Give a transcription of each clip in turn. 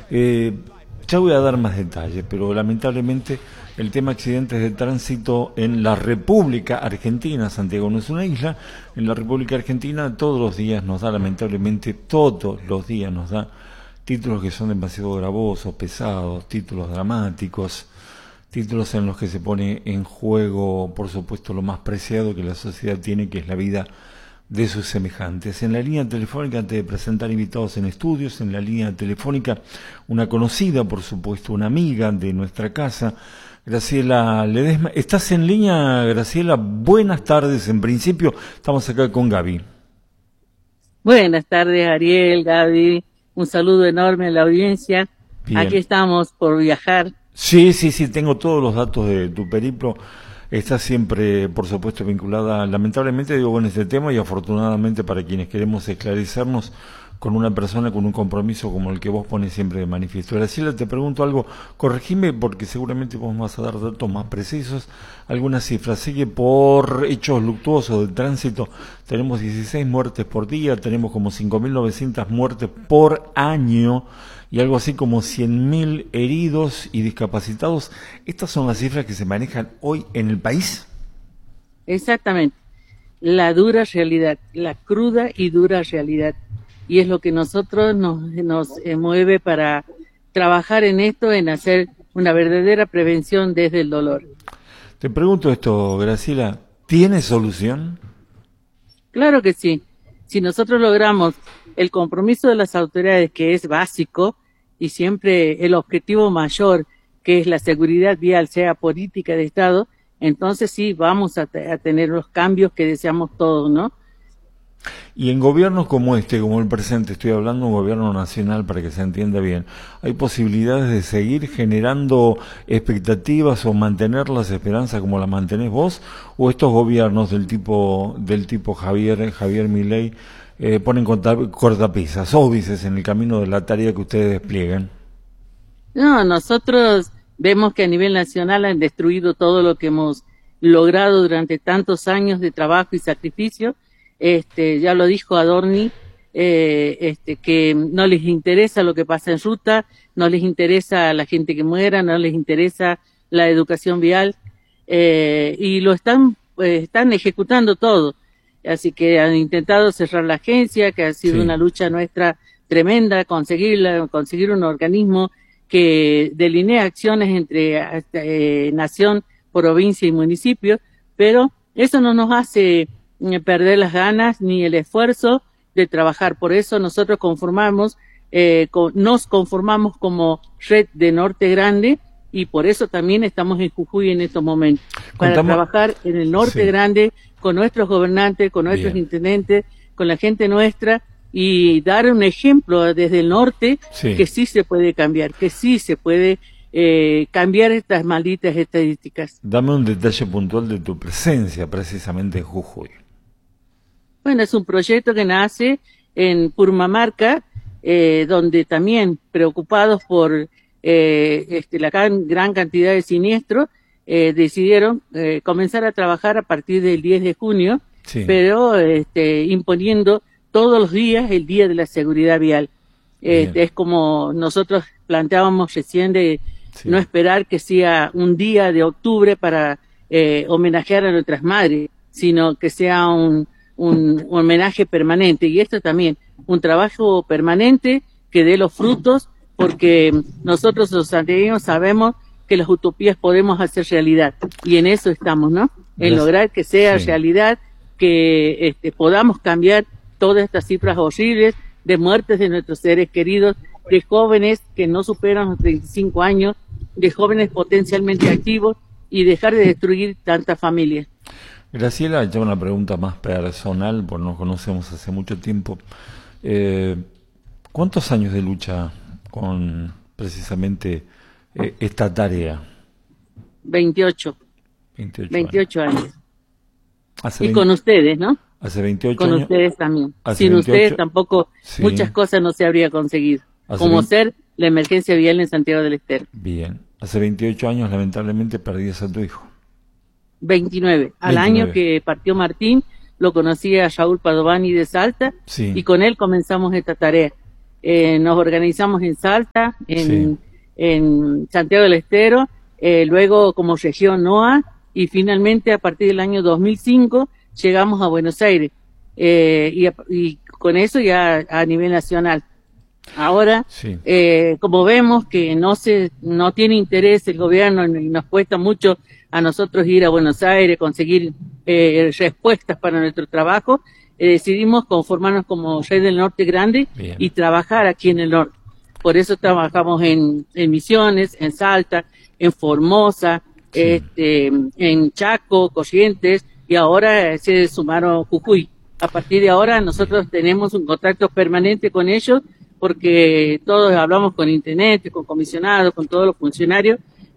Eh, ya voy a dar más detalles, pero lamentablemente el tema accidentes de tránsito en la República Argentina, Santiago no es una isla, en la República Argentina todos los días nos da, lamentablemente todos los días nos da títulos que son demasiado gravosos, pesados, títulos dramáticos, títulos en los que se pone en juego, por supuesto, lo más preciado que la sociedad tiene, que es la vida de sus semejantes. En la línea telefónica, antes de presentar invitados en estudios, en la línea telefónica, una conocida, por supuesto, una amiga de nuestra casa, Graciela Ledesma. ¿Estás en línea, Graciela? Buenas tardes. En principio, estamos acá con Gaby. Buenas tardes, Ariel, Gaby. Un saludo enorme a la audiencia. Aquí Bien. estamos por viajar. Sí, sí, sí, tengo todos los datos de tu periplo. Está siempre, por supuesto, vinculada, lamentablemente digo, con este tema y afortunadamente para quienes queremos esclarecernos con una persona con un compromiso como el que vos pones siempre de manifiesto. Graciela, te pregunto algo, corregime porque seguramente vos vas a dar datos más precisos, algunas cifras. Sé que por hechos luctuosos de tránsito tenemos 16 muertes por día, tenemos como 5.900 muertes por año y algo así como 100.000 heridos y discapacitados. ¿Estas son las cifras que se manejan hoy en el país? Exactamente. La dura realidad, la cruda y dura realidad. Y es lo que nosotros nos mueve para trabajar en esto, en hacer una verdadera prevención desde el dolor. Te pregunto esto, Graciela, ¿tiene solución? Claro que sí. Si nosotros logramos el compromiso de las autoridades, que es básico, y siempre el objetivo mayor, que es la seguridad vial, sea política de Estado, entonces sí vamos a tener los cambios que deseamos todos, ¿no? Y en gobiernos como este, como el presente, estoy hablando de un gobierno nacional para que se entienda bien, ¿hay posibilidades de seguir generando expectativas o mantener las esperanzas como las mantenés vos? ¿O estos gobiernos del tipo Javier Milei ponen cortapisas, óbices en el camino de la tarea que ustedes despliegan? No, nosotros vemos que a nivel nacional han destruido todo lo que hemos logrado durante tantos años de trabajo y sacrificio. Ya lo dijo Adorni, que no les interesa lo que pasa en ruta, no les interesa la gente que muera, no les interesa la educación vial, y lo están ejecutando todo. Así que han intentado cerrar la agencia, que ha sido Sí, una lucha nuestra tremenda, conseguir un organismo que delinea acciones entre nación, provincia y municipio, pero eso no nos hace perder las ganas ni el esfuerzo de trabajar. Por eso nosotros nos conformamos como red de Norte Grande y por eso también estamos en Jujuy en estos momentos, para contamos, trabajar en el Norte sí, Grande con nuestros gobernantes, con nuestros bien, intendentes, con la gente nuestra y dar un ejemplo desde el norte sí. que sí se puede cambiar, que sí se puede cambiar estas malditas estadísticas. Dame un detalle puntual de tu presencia precisamente en Jujuy. Bueno, es un proyecto que nace en Purmamarca, donde también preocupados por la gran cantidad de siniestros, decidieron comenzar a trabajar a partir del 10 de junio, Sí, pero imponiendo todos los días el Día de la Seguridad Vial. bien, Es como nosotros planteábamos recién de no sí, esperar que sea un día de octubre para homenajear a nuestras madres, sino que sea un homenaje permanente. Y esto también, un trabajo permanente que dé los frutos, porque nosotros los santiagueños sabemos que las utopías podemos hacer realidad. Y en eso estamos, ¿no? En gracias, lograr que sea sí. realidad, que podamos cambiar todas estas cifras horribles de muertes de nuestros seres queridos, de jóvenes que no superan los 35 años, de jóvenes potencialmente activos y dejar de destruir tantas familias. Graciela, ya una pregunta más personal, porque nos conocemos hace mucho tiempo. Eh, ¿Cuántos años de lucha con precisamente esta tarea? 28, 28 años. 28 años. Hace Y con 20 ustedes, ¿no? hace 28 Con años, ustedes también. hace Sin ustedes 28, tampoco sí, muchas cosas no se habría conseguido, hace como 20, ser la emergencia vial en Santiago del Estero. bien, hace 28 años lamentablemente perdías a tu hijo. 29. Al año 29, que partió Martín, lo conocí a Raúl Padovani de Salta sí, y con él comenzamos esta tarea. nos organizamos en Salta, Sí, en Santiago del Estero, luego como región NOA, y finalmente a partir del año 2005 llegamos a Buenos Aires, y con eso ya a nivel nacional. Ahora, sí, como vemos que no tiene interés el gobierno y nos cuesta mucho a nosotros ir a Buenos Aires, conseguir respuestas para nuestro trabajo, decidimos conformarnos como Red del Norte Grande y bien, trabajar aquí en el norte. Por eso trabajamos en Misiones, en Salta, en Formosa, sí. en Chaco, Corrientes, y ahora se sumaron Jujuy. A partir de ahora Bien. nosotros tenemos un contacto permanente con ellos porque todos hablamos con intendentes, con comisionados, con todos los funcionarios.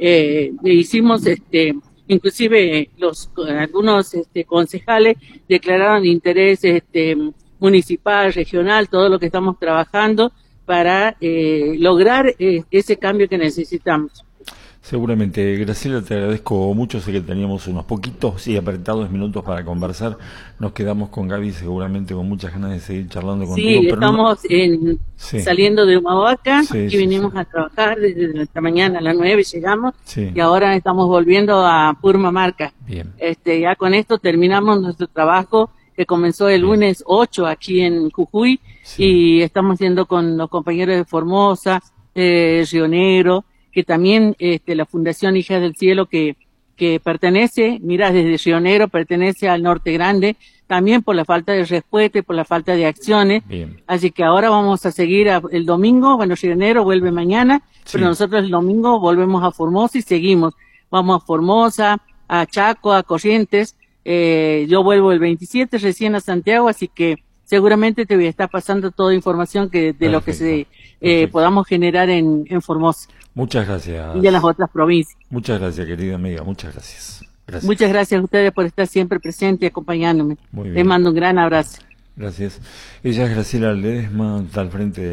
E hicimos, inclusive algunos concejales declararon interés municipal, regional, todo lo que estamos trabajando para lograr ese cambio que necesitamos. Seguramente, Graciela, te agradezco mucho. Sé que teníamos unos poquitos y apretados minutos para conversar. Nos quedamos con Gaby seguramente con muchas ganas de seguir charlando contigo, Sí, pero no. estamos Sí, saliendo de Humahuaca, sí, aquí sí, sí. venimos a trabajar desde esta mañana a las 9 llegamos Sí, y ahora estamos volviendo a Purmamarca. bien, Ya con esto terminamos nuestro trabajo que comenzó el bien. lunes 8 aquí en Jujuy Sí, y estamos yendo con los compañeros de Formosa, Río Negro, que también la Fundación Hijas del Cielo que pertenece, mira, desde Río Negro pertenece al Norte Grande, también por la falta de respuesta y por la falta de acciones. bien. Así que ahora vamos a seguir el domingo, bueno, Río Negro vuelve mañana, pero Sí, nosotros el domingo volvemos a Formosa y seguimos. Vamos a Formosa, a Chaco, a Corrientes. Yo vuelvo el 27 recién a Santiago, así que seguramente te voy a estar pasando toda información de lo que perfecto, se perfecto. podamos generar en Formosa Muchas y en las gracias. otras provincias. Muchas gracias, querida amiga. Muchas gracias. Muchas Gracias. gracias a ustedes por estar siempre presentes y acompañándome. Muy Les bien. mando un gran abrazo. Gracias. Ella es Graciela Ledesma, está al frente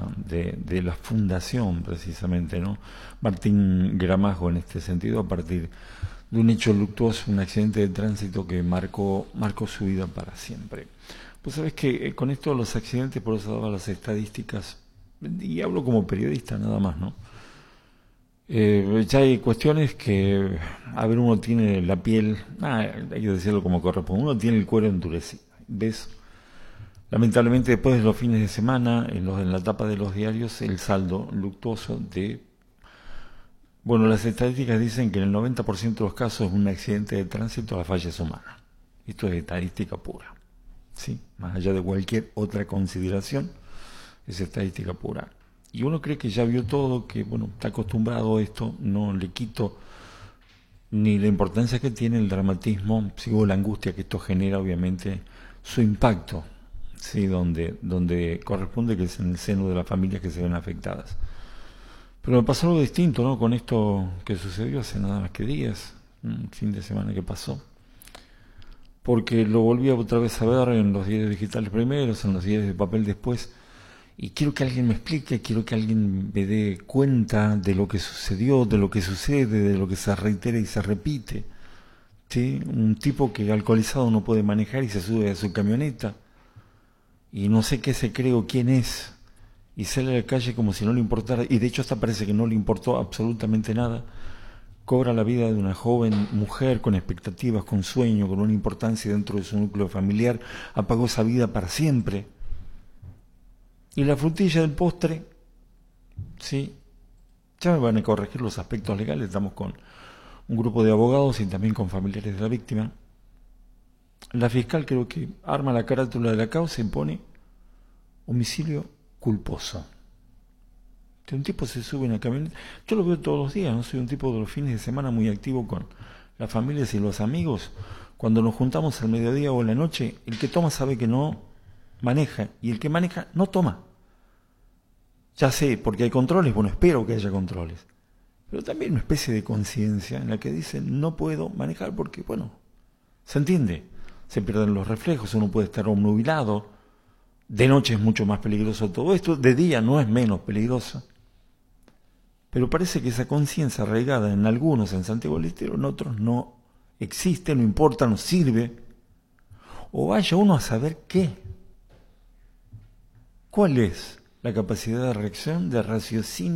de la fundación, precisamente, ¿no? Martín Gramajo, en este sentido, a partir de un hecho luctuoso, un accidente de tránsito que marcó su vida para siempre. Pues sabes que con esto de los accidentes, por eso daba las estadísticas, y hablo como periodista nada más, ¿no? Ya hay cuestiones que, a ver, uno tiene la piel, hay que decirlo como corresponde, uno tiene el cuero endurecido. ¿Ves? Lamentablemente después de los fines de semana, en la tapa de los diarios, el saldo luctuoso de... Bueno, las estadísticas dicen que en el 90% de los casos un accidente de tránsito la falla es humana. Esto es estadística pura, ¿sí? Más allá de cualquier otra consideración, es estadística pura. Y uno cree que ya vio todo, que bueno, está acostumbrado a esto, no le quito ni la importancia que tiene el dramatismo, sigo la angustia que esto genera, obviamente, su impacto, sí, donde corresponde que es en el seno de las familias que se ven afectadas. Pero me pasó algo distinto, ¿no? Con esto que sucedió hace nada más que días, un fin de semana que pasó, porque lo volví otra vez a ver en los diarios digitales primeros, en los diarios de papel después, y quiero que alguien me explique, quiero que alguien me dé cuenta de lo que sucedió, de lo que sucede, de lo que se reitera y se repite. ¿Sí? Un tipo que alcoholizado no puede manejar y se sube a su camioneta y no sé qué se cree o quién es y sale a la calle como si no le importara, y de hecho hasta parece que no le importó absolutamente nada. Cobra la vida de una joven mujer con expectativas, con sueño, con una importancia dentro de su núcleo familiar, apagó esa vida para siempre. Y la frutilla del postre, sí, ya me van a corregir los aspectos legales, estamos con un grupo de abogados y también con familiares de la víctima. La fiscal creo que arma la carátula de la causa y pone homicidio culposo. Que un tipo se sube en la camioneta. Yo lo veo todos los días, no soy un tipo de los fines de semana muy activo con las familias y los amigos. Cuando nos juntamos al mediodía o en la noche, el que toma sabe que no maneja y el que maneja no toma. Ya sé, porque hay controles, bueno, espero que haya controles. Pero también una especie de conciencia en la que dicen no puedo manejar porque, bueno, se entiende, se pierden los reflejos, uno puede estar obnubilado, de noche es mucho más peligroso todo esto, de día no es menos peligroso. Pero parece que esa conciencia arraigada en algunos en Santiago del Estero, en otros no existe, no importa, no sirve. O vaya uno a saber qué. ¿Cuál es la capacidad de reacción, de raciocinio